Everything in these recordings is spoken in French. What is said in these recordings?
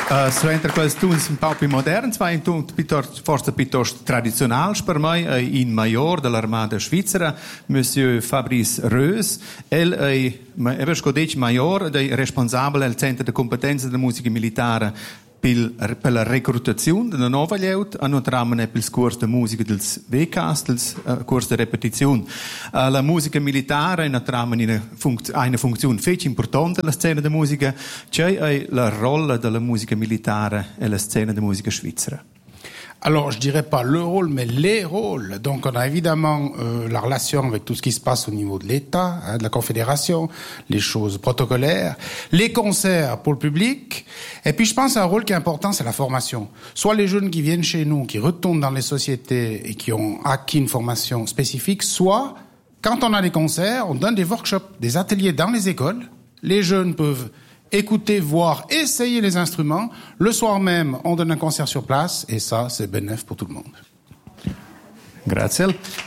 Suentra quels tuns un po' più moderns, forse piuttosto tradizionals per me, in major dell'armata svizzera, Monsieur Fabrice Reus. El è major, è responsabile del centro di competenza della musica militare per la reclutazione della nuova gente, e non tramane per il corso di musica del VCAS, il corso di ripetizione. La musica militare è una funzione fece importante nella scena della musica, c'è la rolla della musica militare e la scena della musica svizzera. Alors, je dirais pas le rôle, mais les rôles. Donc, on a évidemment la relation avec tout ce qui se passe au niveau de l'État, de la Confédération, les choses protocolaires, les concerts pour le public. Et puis, je pense un rôle qui est important, c'est la formation. Soit les jeunes qui viennent chez nous, qui retournent dans les sociétés et qui ont acquis une formation spécifique, soit, quand on a des concerts, on donne des workshops, des ateliers dans les écoles. Les jeunes peuvent écouter, voir, essayer les instruments. Le soir même, on donne un concert sur place et ça, c'est bénéfique pour tout le monde. Grazie.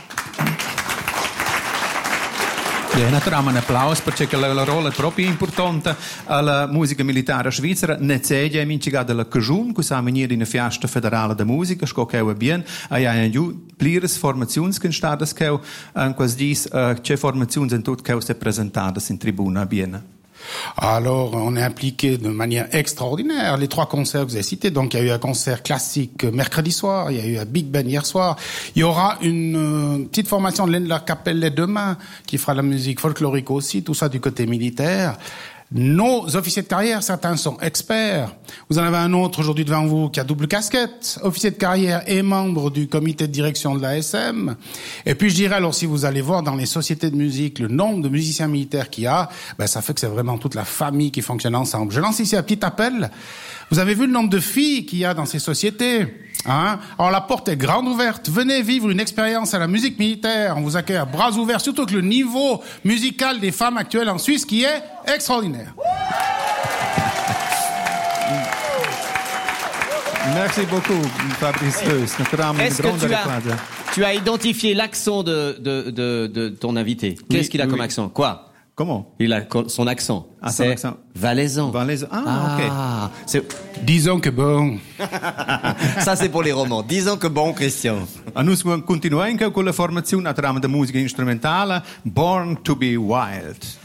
Naturalmente un applauso perché la rolla è proprio importante alla musica militare svizzera. Neceglia è mincigata dalla Cajun, che sa venire in una festa federale da musica, che è bien. E ha giù plires formazioni che sono state quasi dis, c'è formazioni in tutte che sono presentate in tribuna bien. Alors, on est impliqué de manière extraordinaire. Les 3 concerts que vous avez cités, donc il y a eu un concert classique mercredi soir, il y a eu un Big Band hier soir. Il y aura une petite formation de l'Endler Kapelle demain, qui fera la musique folklorique aussi, tout ça du côté militaire. Nos officiers de carrière, certains sont experts. Vous en avez un autre aujourd'hui devant vous qui a double casquette, officier de carrière et membre du comité de direction de l'ASM. Et puis je dirais, alors si vous allez voir dans les sociétés de musique le nombre de musiciens militaires qu'il y a, ben ça fait que c'est vraiment toute la famille qui fonctionne ensemble. Je lance ici un petit appel. Vous avez vu le nombre de filles qu'il y a dans ces sociétés, hein? Alors la porte est grande ouverte. Venez vivre une expérience à la musique militaire. On vous accueille à bras ouverts, surtout que le niveau musical des femmes actuelles en Suisse qui est extraordinaire. Merci beaucoup, Fabrice Reus. Est-ce que tu as identifié l'accent de ton invité? Qu'est-ce qu'il a comme accent? Quoi? Comment? Il a son accent. C'est valaisan. Ok. Disons que bon. Ça, c'est pour les romans. Disons que bon, Christian. Nous continuons con la formazione attraverso la musica strumentale Born to be Wild.